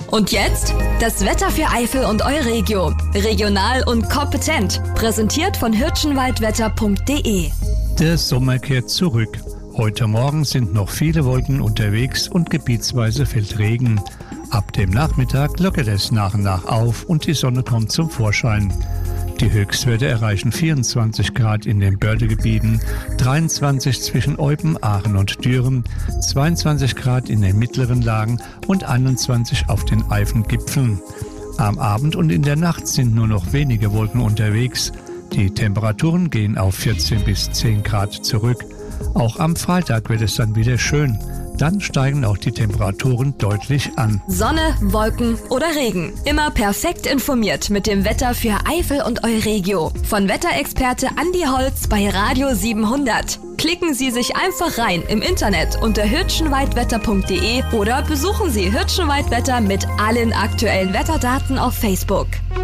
Und jetzt das Wetter für Eifel und Euregio. Regional und kompetent. Präsentiert von hirschenwaldwetter.de. Der Sommer kehrt zurück. Heute Morgen sind noch viele Wolken unterwegs und gebietsweise fällt Regen. Ab dem Nachmittag lockert es nach und nach auf und die Sonne kommt zum Vorschein. Die Höchstwerte erreichen 24 Grad in den Bördegebieten, 23 zwischen Eupen, Aachen und Düren, 22 Grad in den mittleren Lagen und 21 auf den Eifengipfeln. Am Abend und in der Nacht sind nur noch wenige Wolken unterwegs. Die Temperaturen gehen auf 14 bis 10 Grad zurück. Auch am Freitag wird es dann wieder schön. Dann steigen auch die Temperaturen deutlich an. Sonne, Wolken oder Regen. Immer perfekt informiert mit dem Wetter für Eifel und Euregio. Von Wetterexperte Andi Holz bei Radio 700. Klicken Sie sich einfach rein im Internet unter hirschenwaldwetter.de oder besuchen Sie Hirschenwaldwetter mit allen aktuellen Wetterdaten auf Facebook.